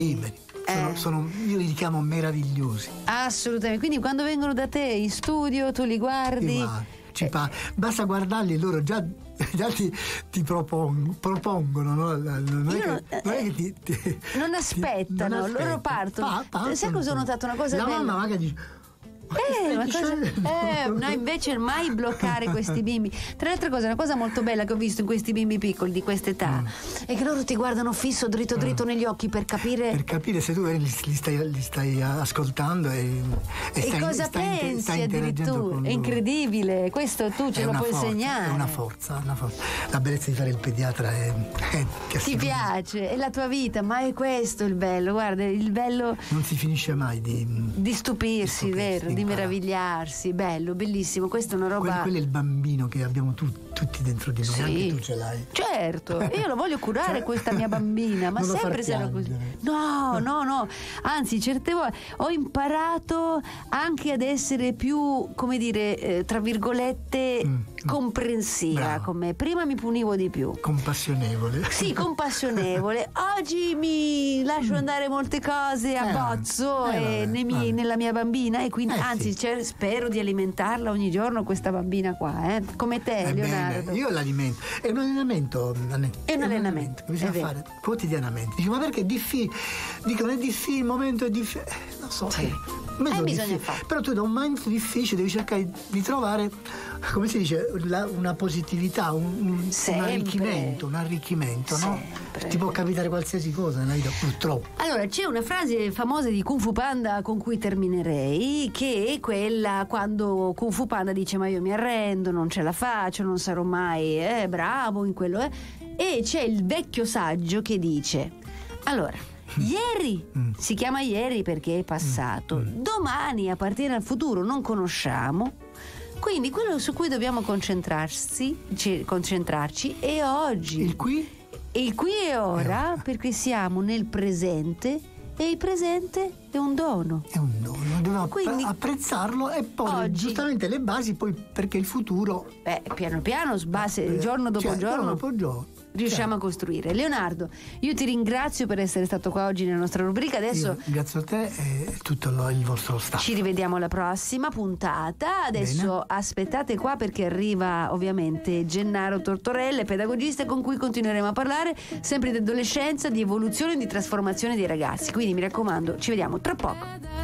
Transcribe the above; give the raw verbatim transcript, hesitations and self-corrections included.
liberi. Sono, Eh. sono, io li chiamo meravigliosi. Assolutamente. Quindi quando vengono da te in studio tu li guardi. Ma ci pa- basta guardarli, loro già, già ti, ti propon- propongono, no? Non è Io che, non- non è eh, che ti, ti- non ti- aspettano, non loro aspettano. partono. Pa- partono. Sai cosa ho notato? Una cosa la bella. mamma magari dice: "Ma che Eh, stai ma cosa- dicendo?" eh, no, invece mai bloccare questi bimbi. Tra le altre cose, una cosa molto bella che ho visto in questi bimbi piccoli di quest'età Mm. è che loro ti guardano fisso, dritto dritto negli occhi per capire Per capire se tu li, li stai, li stai ascoltando e, e e stai, cosa stai, inter- pensi stai interagendo addirittura. con È loro. incredibile, questo tu ce È lo una puoi forza, insegnare. È una forza, una forza. La bellezza di fare il pediatra è, è che Ti si- piace, è la tua vita, ma è questo il bello, guarda, il bello non si finisce mai di, di stupirsi, Di stupirsi, vero? di Di imparare. meravigliarsi, bello, bellissimo, questa è una roba. Quello, quello è il bambino che abbiamo tu- tutti dentro di noi, Sì. anche tu ce l'hai. Certo, io lo voglio curare Cioè, questa mia bambina, ma non lo sempre far sarà così. piangere. No, no, no, anzi certe volte ho imparato anche ad essere più, come dire, eh, tra virgolette, Mm, mm. comprensiva Bravo. con me. Prima mi punivo di più. Compassionevole. Sì, compassionevole. Oggi mi lascio andare molte cose a Eh, bozzo eh, e vabbè, nei miei- vabbè. nella mia bambina, e quindi Eh, anzi sì. cer- spero di alimentarla ogni giorno questa bambina qua, eh? Come te, Eh, Leonardo. bene, io l'alimento. È un allenamento. Anne. È un allenamento, che bisogna è vero. fare quotidianamente. Dico, ma perché è difficile? Dicono è difficile, il momento è difficile. Eh, non so. Sì. è un momento Eh, bisogna difficile. farlo. Però tu da un momento difficile devi cercare di trovare, come si dice, la- una positività, un, un- un Sempre. arricchimento, un arricchimento, no? Sempre. Ti può capitare qualsiasi cosa nella vita, purtroppo. Allora, c'è una frase famosa di Kung Fu Panda con cui terminerei, che è quella quando Kung Fu Panda dice: ma io mi arrendo, non ce la faccio, non sarò mai eh, bravo in quello. Eh. E c'è il vecchio saggio che dice: allora, ieri Mm. si chiama ieri perché è passato, domani appartiene al futuro, non conosciamo. Quindi quello su cui dobbiamo concentrarsi, ci- concentrarci è oggi. Il qui? E il qui e ora, ora. perché siamo nel presente e il presente è un dono. È un dono, dobbiamo Quindi- apprezzarlo e poi Oggi- giustamente le basi, poi perché il futuro. Beh, piano piano, sbase, giorno dopo cioè, giorno, dopo giorno. riusciamo a costruire. Leonardo, io ti ringrazio per essere stato qua oggi nella nostra rubrica. Adesso Io, grazie a te e tutto lo- il vostro staff. ci rivediamo alla prossima puntata. Adesso Bene. aspettate qua perché arriva ovviamente Gennaro Tortorella, pedagogista con cui continueremo a parlare sempre di adolescenza, di evoluzione e di trasformazione dei ragazzi. Quindi mi raccomando, ci vediamo tra poco.